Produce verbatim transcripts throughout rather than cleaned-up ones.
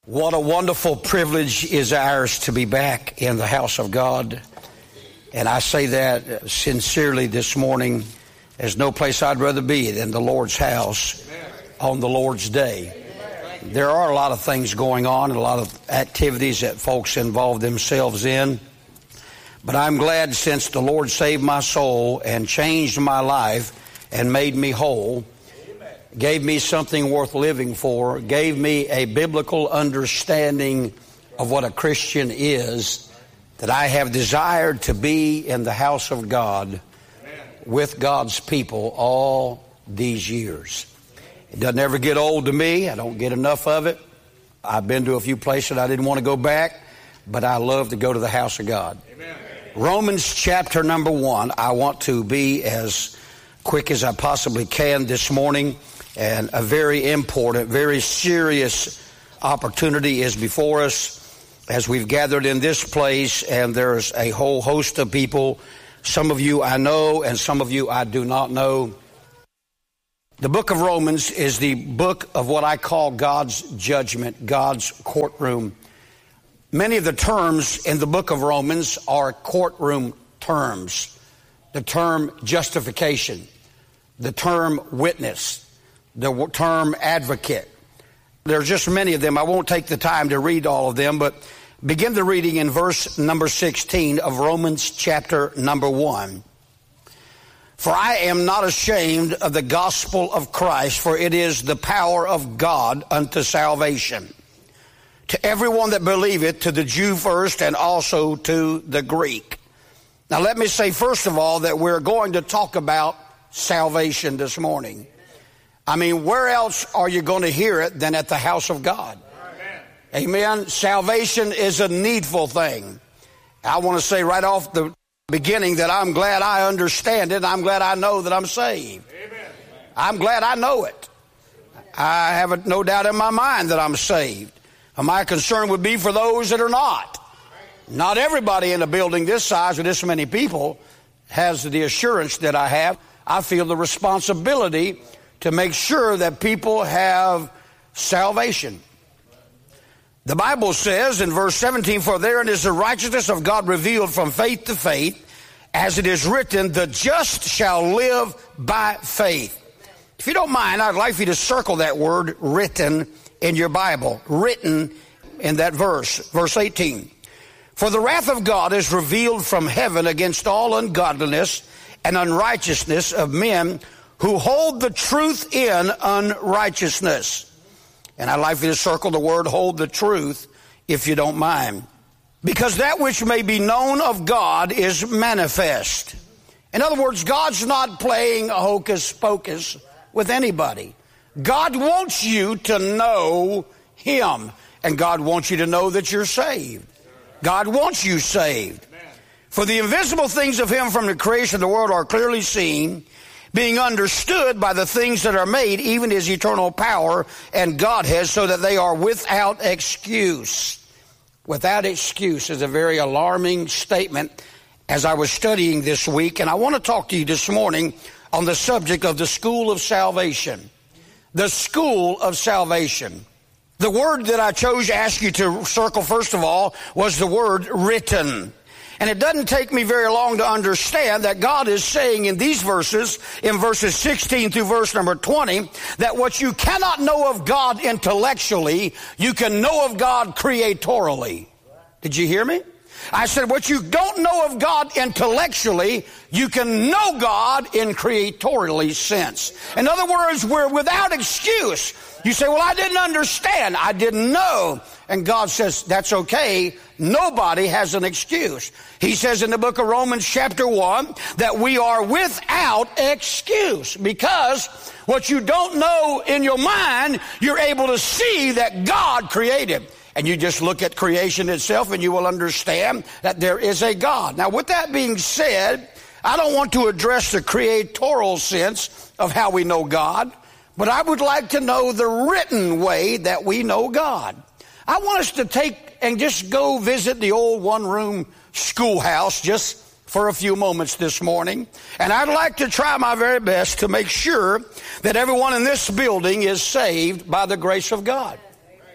What a wonderful privilege is ours to be back in the house of God. And I say that sincerely this morning. There's no place I'd rather be than the Lord's house on the Lord's day. There are a lot of things going on and a lot of activities that folks involve themselves in. But I'm glad since the Lord saved my soul and changed my life and made me whole, gave me something worth living for, gave me a biblical understanding of what a Christian is, that I have desired to be in the house of God with God's people all these years. It doesn't ever get old to me. I don't get enough of it. I've been to a few places I didn't want to go back, but I love to go to the house of God. Amen. Romans chapter number one. I want to be as quick as I possibly can this morning. And a very important, very serious opportunity is before us as we've gathered in this place, and there's a whole host of people. Some of you I know, and some of you I do not know. The book of Romans is the book of what I call God's judgment, God's courtroom. Many of the terms in the book of Romans are courtroom terms. The term justification, the term witness, the term advocate. There's just many of them. I won't take the time to read all of them, but begin the reading in verse number sixteen of Romans chapter number one. For I am not ashamed of the gospel of Christ, for it is the power of God unto salvation, to everyone that believeth, to the Jew first, and also to the Greek. Now let me say first of all that we're going to talk about salvation this morning. I mean, where else are you going to hear it than at the house of God? Amen. Amen. Salvation is a needful thing. I want to say right off the beginning that I'm glad I understand it. I'm glad I know that I'm saved. Amen. I'm glad I know it. I have no doubt in my mind that I'm saved. My concern would be for those that are not. Not everybody in a building this size with this many people has the assurance that I have. I feel the responsibility to make sure that people have salvation. The Bible says in verse seventeen, for therein is the righteousness of God revealed from faith to faith, as it is written, the just shall live by faith. If you don't mind, I'd like for you to circle that word written in your Bible. Written in that verse, verse eighteen. For the wrath of God is revealed from heaven against all ungodliness and unrighteousness of men who hold the truth in unrighteousness. And I'd like for you to circle the word hold the truth, if you don't mind. Because that which may be known of God is manifest. In other words, God's not playing a hocus pocus with anybody. God wants you to know Him. And God wants you to know that you're saved. God wants you saved. For the invisible things of Him from the creation of the world are clearly seen, being understood by the things that are made, even His eternal power and Godhead, so that they are without excuse. Without excuse is a very alarming statement as I was studying this week, and I want to talk to you this morning on the subject of the school of salvation. The school of salvation. The word that I chose to ask you to circle first of all was the word written. And it doesn't take me very long to understand that God is saying in these verses, in verses sixteen through verse number twenty, that what you cannot know of God intellectually, you can know of God creatorally. Did you hear me? I said what you don't know of God intellectually, you can know God in creatorally sense. In other words, we're without excuse. You say, well, I didn't understand. I didn't know. And God says, that's okay. Nobody has an excuse. He says in the book of Romans chapter one that we are without excuse, because what you don't know in your mind, you're able to see that God created. And you just look at creation itself and you will understand that there is a God. Now, with that being said, I don't want to address the creatorial sense of how we know God, but I would like to know the written way that we know God. I want us to take and just go visit the old one-room schoolhouse just for a few moments this morning. And I'd like to try my very best to make sure that everyone in this building is saved by the grace of God.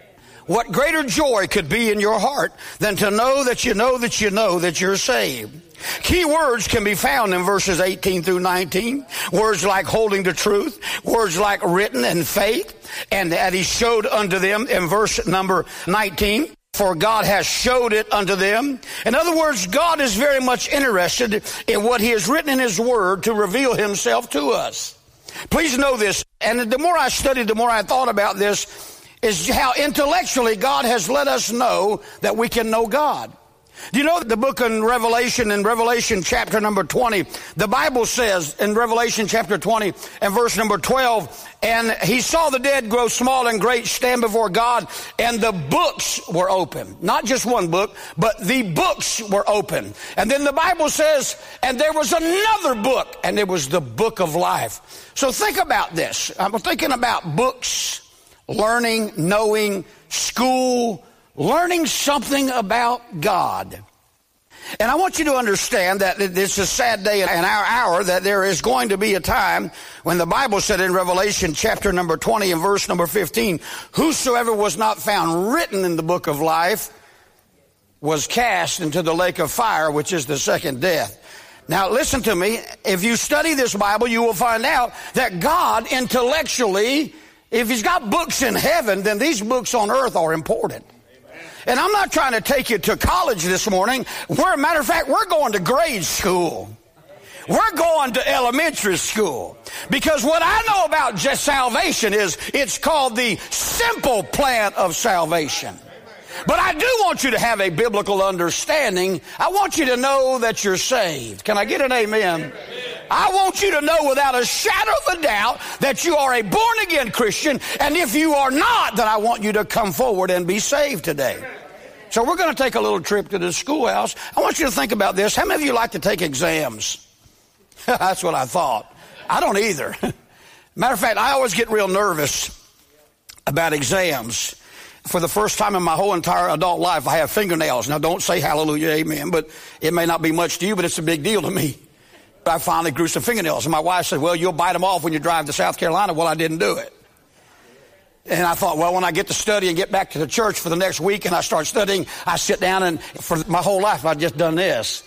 What greater joy could be in your heart than to know that you know that you know that you're saved? Key words can be found in verses eighteen through nineteen. Words like holding the truth. Words like written and faith. And that he showed unto them in verse number nineteen. For God has showed it unto them. In other words, God is very much interested in what he has written in his word to reveal himself to us. Please know this. And the more I studied, the more I thought about this, is how intellectually God has let us know that we can know God. Do you know the book in Revelation, in Revelation chapter number twenty, the Bible says in Revelation chapter twenty and verse number twelve, and he saw the dead grow small and great stand before God, and the books were open. Not just one book, but the books were open. And then the Bible says, and there was another book, and it was the book of life. So think about this. I'm thinking about books, learning, knowing, school, learning something about God. And I want you to understand that this is a sad day in our hour, that there is going to be a time when the Bible said in Revelation chapter number twenty and verse number fifteen, whosoever was not found written in the book of life was cast into the lake of fire, which is the second death. Now listen to me, if you study this Bible, you will find out that God intellectually, if he's got books in heaven, then these books on earth are important. And I'm not trying to take you to college this morning. We're, matter of fact, we're going to grade school. We're going to elementary school. Because what I know about just salvation is it's called the simple plan of salvation. But I do want you to have a biblical understanding. I want you to know that you're saved. Can I get an amen? I want you to know without a shadow of a doubt that you are a born-again Christian, and if you are not, then I want you to come forward and be saved today. So we're going to take a little trip to the schoolhouse. I want you to think about this. How many of you like to take exams? That's what I thought. I don't either. Matter of fact, I always get real nervous about exams. For the first time in my whole entire adult life, I have fingernails. Now, don't say hallelujah, amen, but it may not be much to you, but it's a big deal to me. I finally grew some fingernails, and my wife said, well, you'll bite them off when you drive to South Carolina. Well, I didn't do it. And I thought, well, when I get to study and get back to the church for the next week and I start studying, I sit down, and for my whole life I've just done this.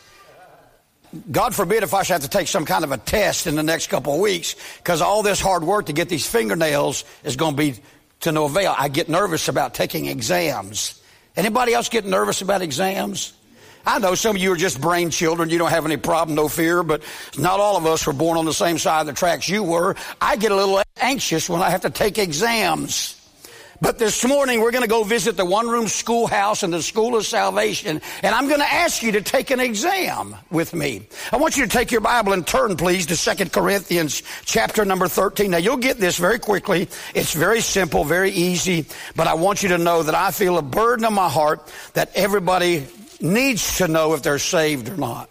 God forbid if I should have to take some kind of a test in the next couple of weeks, because all this hard work to get these fingernails is going to be to no avail. I get nervous about taking exams. Anybody else get nervous about exams? I know some of you are just brain children. You don't have any problem, no fear, but not all of us were born on the same side of the tracks you were. I get a little anxious when I have to take exams. But this morning we're going to go visit the one-room schoolhouse in the School of Salvation, and I'm going to ask you to take an exam with me. I want you to take your Bible and turn, please, to Second Corinthians chapter number thirteen. Now, you'll get this very quickly. It's very simple, very easy, but I want you to know that I feel a burden on my heart that everybody needs to know if they're saved or not.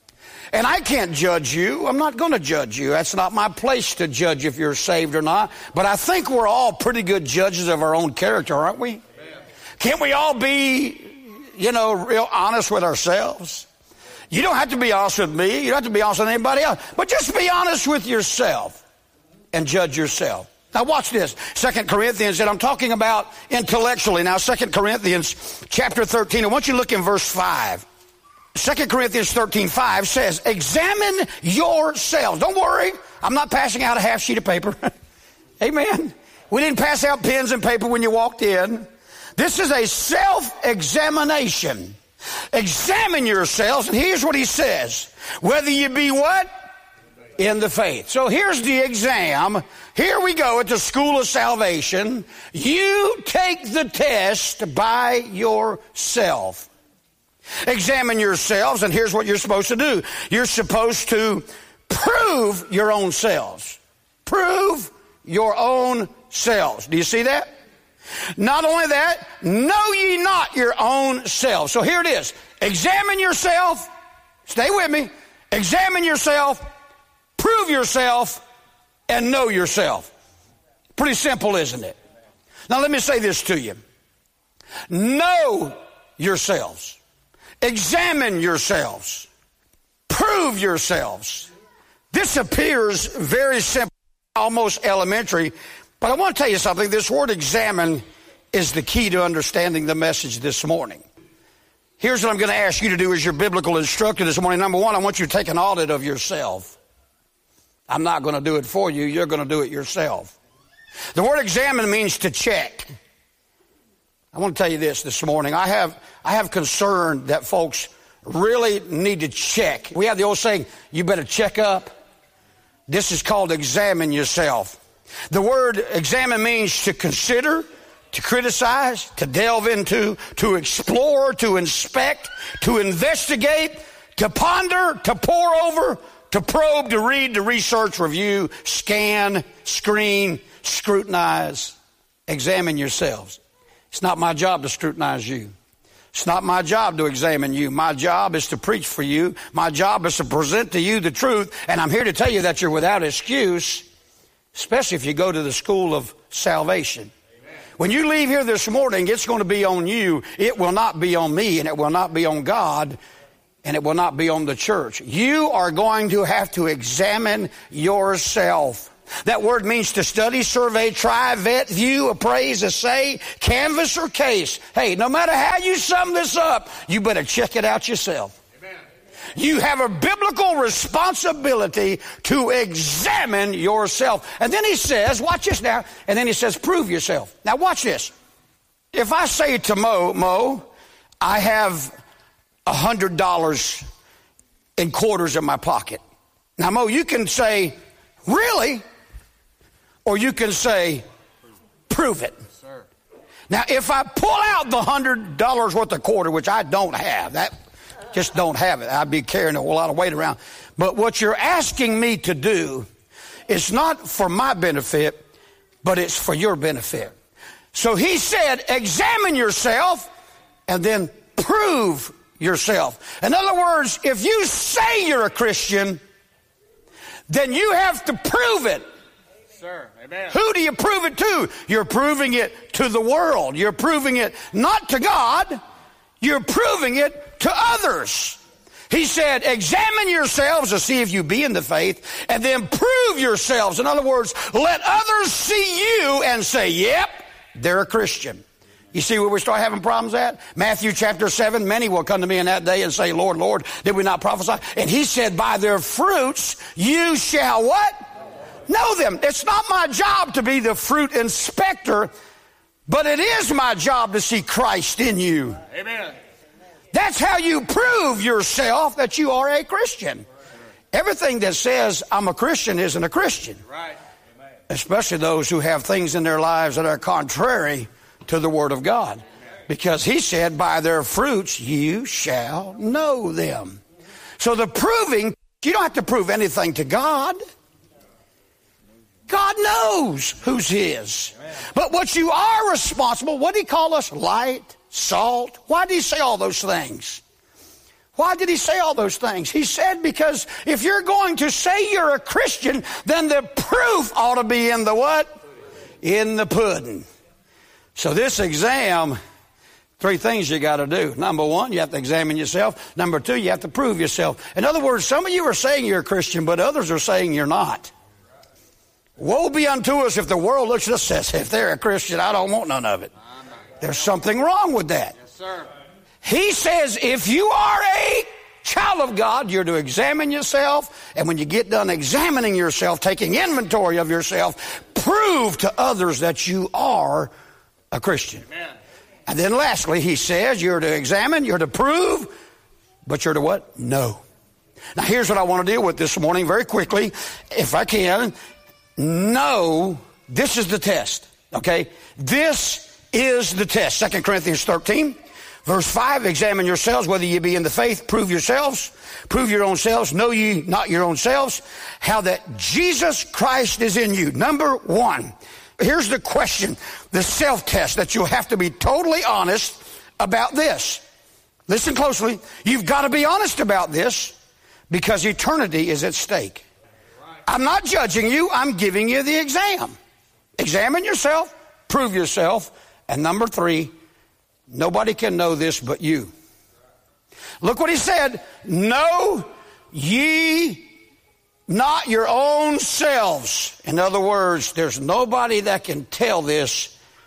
And I can't judge you. I'm not going to judge you. That's not my place to judge if you're saved or not. But I think we're all pretty good judges of our own character, aren't we? Amen. Can't we all be, you know, real honest with ourselves? You don't have to be honest with me. You don't have to be honest with anybody else. But just be honest with yourself and judge yourself. Now watch this. Second Corinthians, and I'm talking about intellectually. Now Second Corinthians chapter thirteen, I want you to look in verse five. Second Corinthians thirteen five says, examine yourselves. Don't worry, I'm not passing out a half sheet of paper. Amen. We didn't pass out pens and paper when you walked in. This is a self-examination. Examine yourselves, and here's what he says. Whether you be what? In the faith. So here's the exam. Here we go at the School of Salvation. You take the test by yourself. Examine yourselves, and here's what you're supposed to do. You're supposed to prove your own selves. Prove your own selves. Do you see that? Not only that, know ye not your own selves. So here it is. Examine yourself. Stay with me. Examine yourself. Prove yourself. And know yourself. Pretty simple, isn't it? Now let me say this to you. Know yourselves. Examine yourselves. Prove yourselves. This appears very simple, almost elementary, but I want to tell you something. This word examine is the key to understanding the message this morning. Here's what I'm going to ask you to do as your biblical instructor this morning. Number one, I want you to take an audit of yourself. I'm not going to do it for you. You're going to do it yourself. The word examine means to check. I want to tell you this this morning. I have, I have concern that folks really need to check. We have the old saying, you better check up. This is called examine yourself. The word examine means to consider, to criticize, to delve into, to explore, to inspect, to investigate, to ponder, to pore over, to probe, to read, to research, review, scan, screen, scrutinize. Examine yourselves. It's not my job to scrutinize you. It's not my job to examine you. My job is to preach for you. My job is to present to you the truth. And I'm here to tell you that you're without excuse, especially if you go to the school of salvation. Amen. When you leave here this morning, it's going to be on you. It will not be on me, and it will not be on God, and it will not be on the church. You are going to have to examine yourself. That word means to study, survey, try, vet, view, appraise, assay, canvas, or case. Hey, no matter how you sum this up, you better check it out yourself. Amen. You have a biblical responsibility to examine yourself. And then he says, watch this now, and then he says, prove yourself. Now watch this. If I say to Mo, Mo, I have a hundred dollars in quarters in my pocket. Now, Mo, you can say, really? Or you can say, prove it. Yes, sir. Now, if I pull out the one hundred dollars worth of quarter, which I don't have, that just don't have it. I'd be carrying a whole lot of weight around. But what you're asking me to do is not for my benefit, but it's for your benefit. So he said, examine yourself and then prove yourself. In other words, if you say you're a Christian, then you have to prove it. Sir, amen. Who do you prove it to? You're proving it to the world. You're proving it not to God. You're proving it to others. He said, examine yourselves to see if you be in the faith, and then prove yourselves. In other words, let others see you and say, yep, they're a Christian. You see where we start having problems at? Matthew chapter seven, many will come to me in that day and say, Lord, Lord, did we not prophesy? And he said, by their fruits you shall what? Know them. It's not my job to be the fruit inspector, but it is my job to see Christ in you. Amen. That's how you prove yourself that you are a Christian. Everything that says I'm a Christian isn't a Christian. Right. Especially those who have things in their lives that are contrary to the Word of God. Because he said, by their fruits you shall know them. So the proving, you don't have to prove anything to God. God knows who's his. But what you are responsible, what did he call us? Light, salt. Why did he say all those things? Why did he say all those things? He said because if you're going to say you're a Christian, then the proof ought to be in the what? In the pudding. So this exam, three things you got to do. Number one, you have to examine yourself. Number two, you have to prove yourself. In other words, some of you are saying you're a Christian, but others are saying you're not. Woe be unto us if the world looks at us and says, if they're a Christian, I don't want none of it. There's something wrong with that. Yes, sir. He says if you are a child of God, you're to examine yourself, and when you get done examining yourself, taking inventory of yourself, prove to others that you are a Christian. Amen. And then lastly, he says you're to examine, you're to prove, but you're to what? Know. Now here's what I want to deal with this morning very quickly, if I can. Know, this is the test, okay? This is the test. Second Corinthians thirteen, verse five, examine yourselves whether ye be in the faith, prove yourselves, prove your own selves, know ye not your own selves, how that Jesus Christ is in you. Number one, here's the question, the self-test that you'll have to be totally honest about this. Listen closely. You've got to be honest about this because eternity is at stake. I'm not judging you. I'm giving you the exam. Examine yourself, prove yourself, and number three, nobody can know this but you. Look what he said. Know ye not your own selves. In other words, there's nobody that can tell this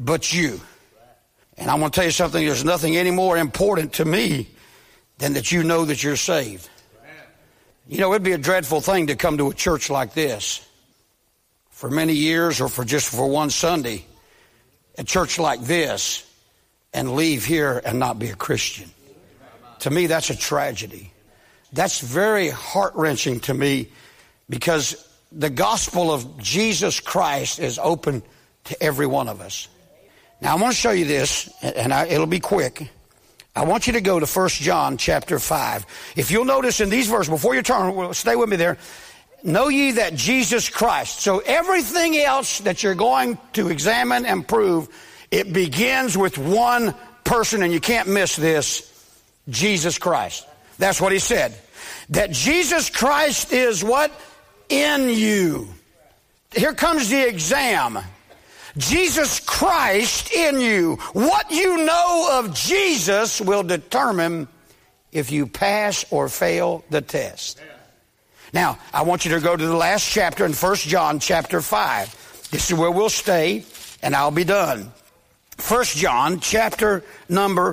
but you. And I'm going to tell you something, there's nothing any more important to me than that you know that you're saved. You know, it'd be a dreadful thing to come to a church like this for many years or for just for one Sunday, a church like this, and leave here and not be a Christian. To me, that's a tragedy. That's very heart-wrenching to me, because the gospel of Jesus Christ is open to every one of us. Now, I want to show you this, and I, it'll be quick. I want you to go to First John chapter five. If you'll notice in these verses, before you turn, stay with me there. Know ye that Jesus Christ. So everything else that you're going to examine and prove, it begins with one person, and you can't miss this, Jesus Christ. That's what he said. That Jesus Christ is what? In you. Here comes the exam. Jesus Christ in you. What you know of Jesus will determine if you pass or fail the test. Now, I want you to go to the last chapter in First John chapter five. This is where we'll stay, and I'll be done. First John chapter number